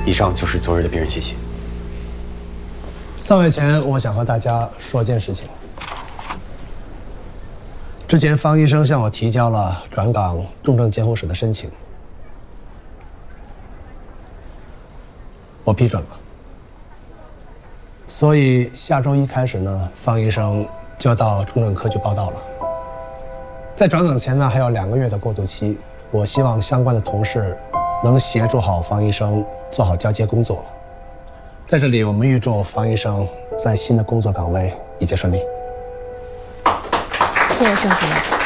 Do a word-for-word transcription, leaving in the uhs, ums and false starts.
以上就是昨日的病人信息。 散会前，我想和大家说件事情。之前方医生向我提交了转岗重症监护室的申请，我批准了。所以下周一开始呢，方医生就要到重症科去报道了。在转岗前呢，还有两个月的过渡期，我希望相关的同事能协助好方医生做好交接工作。在这里，我们预祝方医生在新的工作岗位一切顺利。 谢谢盛主任。